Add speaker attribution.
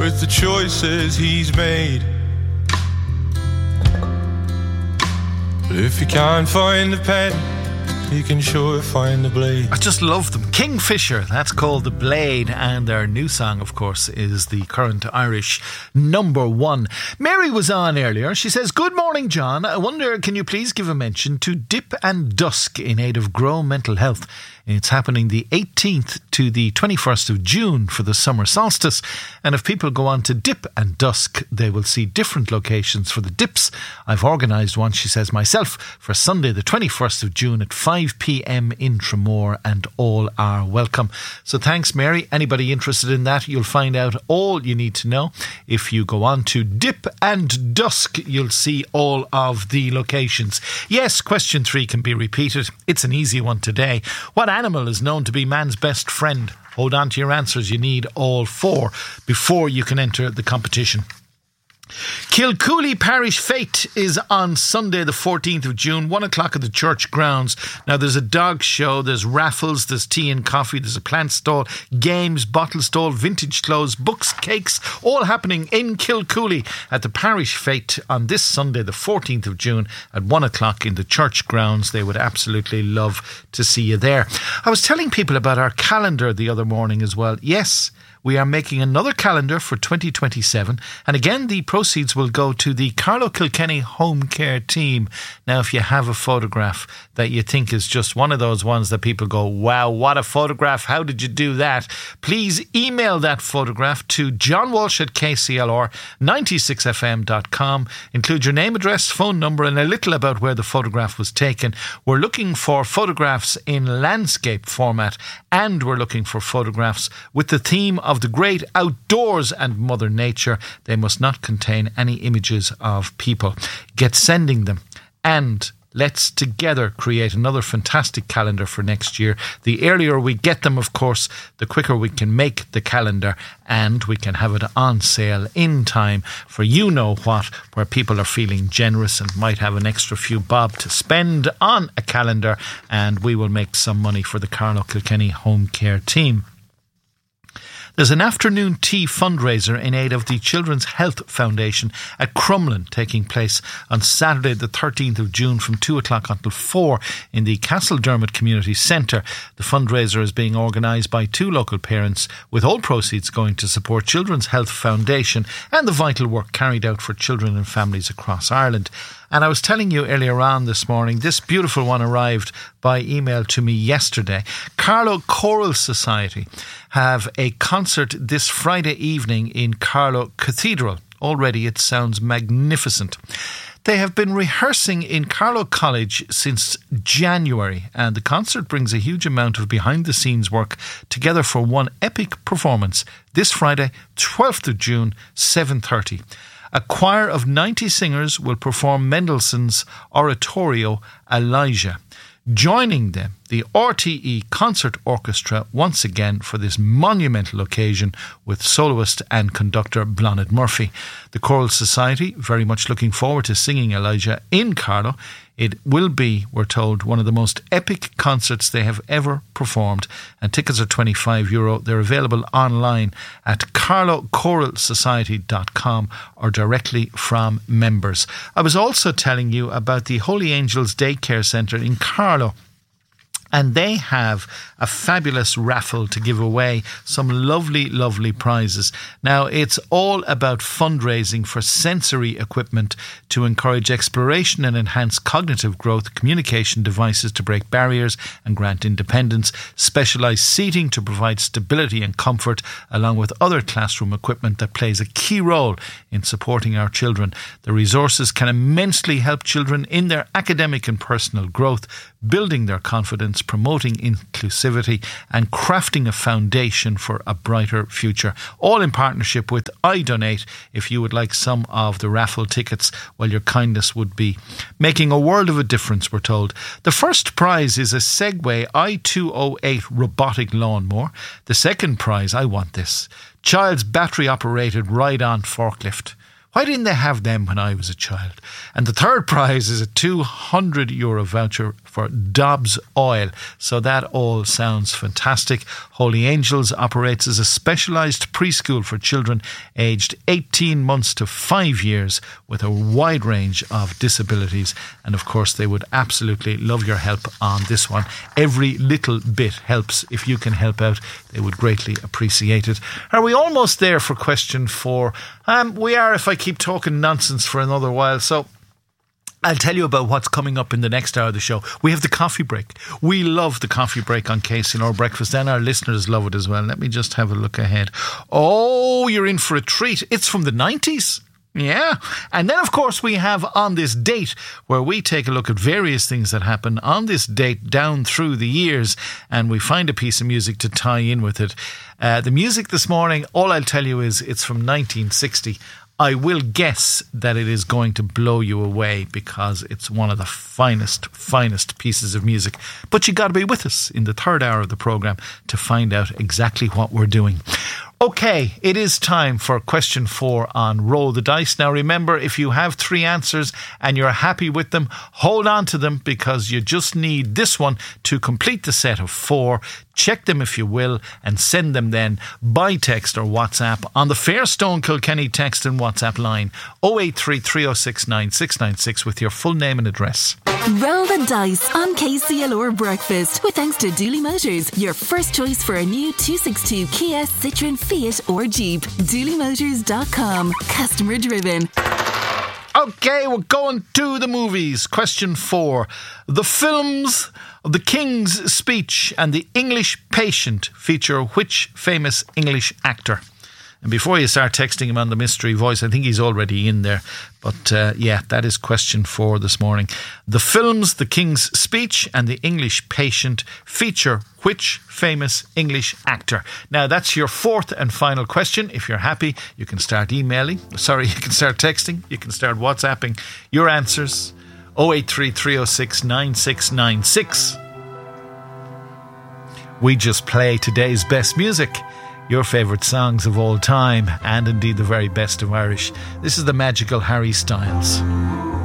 Speaker 1: with the choices he's made. But if you can't find the pen, you can sure find the blade.
Speaker 2: I just love them. Kingfisher, that's called The Blade, and their new song, of course, is the current Irish number one. Mary was on earlier. She says, "Good morning, John. I wonder, can you please give a mention to Dip and Dusk in aid of Grow Mental Health? It's happening the 18th to the 21st of June for the summer solstice. And if people go on to Dip and Dusk, they will see different locations for the dips. I've organised one," she says, "myself for Sunday the 21st of June at 5 p.m. in Tramore, and all are welcome." So thanks, Mary. Anybody interested in that, you'll find out all you need to know. If you go on to Dip and Dusk, you'll see all of the locations. Yes, question 3 can be repeated. It's an easy one today. What animal is known to be man's best friend? Hold on to your answers. You need all 4 before you can enter the competition. Kilcooley Parish Fete is on Sunday the 14th of June, 1 o'clock at the church grounds. Now there's a dog show, there's raffles, there's tea and coffee, there's a plant stall, games, bottle stall, vintage clothes, books, cakes, all happening in Kilcooley at the Parish Fete on this Sunday the 14th of June at 1 o'clock in the church grounds. They would absolutely love to see you there. I was telling people about our calendar the other morning as well. Yes, we are making another calendar for 2027, and again the proceeds will go to the Carlow Kilkenny Home Care Team. Now, if you have a photograph that you think is just one of those ones that people go, "Wow, what a photograph, how did you do that?" please email that photograph to John Walsh at KCLR96fm.com. Include your name, address, phone number, and a little about where the photograph was taken. We're looking for photographs in landscape format, and we're looking for photographs with the theme of the great outdoors and Mother Nature. They must not contain any images of people. Get sending them, and let's together create another fantastic calendar for next year. The earlier we get them, of course, the quicker we can make the calendar, and we can have it on sale in time for you know what, where people are feeling generous and might have an extra few bob to spend on a calendar, and we will make some money for the Carlow Kilkenny Home Care Team. There's an afternoon tea fundraiser in aid of the Children's Health Foundation at Crumlin taking place on Saturday the 13th of June from 2 o'clock until 4 in the Castledermot Community Centre. The fundraiser is being organised by 2 local parents, with all proceeds going to support Children's Health Foundation and the vital work carried out for children and families across Ireland. And I was telling you earlier on this morning, this beautiful one arrived by email to me yesterday. Carlow Choral Society have a concert this Friday evening in Carlow Cathedral. Already it sounds magnificent. They have been rehearsing in Carlow College since January, and the concert brings a huge amount of behind-the-scenes work together for one epic performance this Friday, 12th of June, 7:30. A choir of 90 singers will perform Mendelssohn's oratorio Elijah. Joining them, the RTE Concert Orchestra once again for this monumental occasion with soloist and conductor Blonid Murphy. The Choral Society very much looking forward to singing Elijah in Carlow. It will be, we're told, one of the most epic concerts they have ever performed, and tickets are €25. They're available online at carlowchoralsociety.com or directly from members. I was also telling you about the Holy Angels Daycare Centre in Carlow, and they have a fabulous raffle to give away some lovely, lovely prizes. Now, it's all about fundraising for sensory equipment to encourage exploration and enhance cognitive growth, communication devices to break barriers and grant independence, specialised seating to provide stability and comfort, along with other classroom equipment that plays a key role in supporting our children. The resources can immensely help children in their academic and personal growth, building their confidence, promoting inclusivity, and crafting a foundation for a brighter future. All in partnership with iDonate. If you would like some of the raffle tickets, well, your kindness would be making a world of a difference, we're told. The first prize is a Segway i208 robotic lawnmower. The second prize, I want this, child's battery-operated ride-on forklift. Why didn't they have them when I was a child? And the third prize is a €200 voucher for Dobbs Oil. So that all sounds fantastic. Holy Angels operates as a specialised preschool for children aged 18 months to 5 years with a wide range of disabilities. And of course, they would absolutely love your help on this one. Every little bit helps. If you can help out, they would greatly appreciate it. Are we almost there for question 4? We are, if I keep talking nonsense for another while. So I'll tell you about what's coming up in the next hour of the show. We have the coffee break. We love the coffee break on KCLR Breakfast, and our listeners love it as well. Let me just have a look ahead. Oh, you're in for a treat. It's from the 90s. Yeah. And then, of course, we have On This Date, where we take a look at various things that happen on this date down through the years, and we find a piece of music to tie in with it. The music this morning, all I'll tell you is it's from 1960. I will guess that it is going to blow you away because it's one of the finest pieces of music. But you got to be with us in the third hour of the programme to find out exactly what we're doing. Okay, it is time for question 4 on Roll the Dice. Now remember, if you have 3 answers and you're happy with them, hold on to them because you just need this one to complete the set of 4. Check them if you will and send them then by text or WhatsApp on the Fairstone Kilkenny text and WhatsApp line 083 306 9696 with your full name and address.
Speaker 3: Roll the dice on KCLR Breakfast with thanks to Dooley Motors, your first choice for a new 262 Kia, Citroen, Fiat or Jeep. DooleyMotors.com. Customer driven.
Speaker 2: Okay, we're going to the movies. Question 4. The films The King's Speech and The English Patient feature which famous English actor? And before you start texting him on the mystery voice, I think he's already in there. But yeah, that is question 4 this morning. The films The King's Speech and The English Patient feature which famous English actor? Now, that's your 4th and final question. If you're happy, you can start emailing. Sorry, you can start texting. You can start WhatsApping your answers. 083 306 9696. We just play today's best music. Your favourite songs of all time, and indeed the very best of Irish. This is the magical Harry Styles.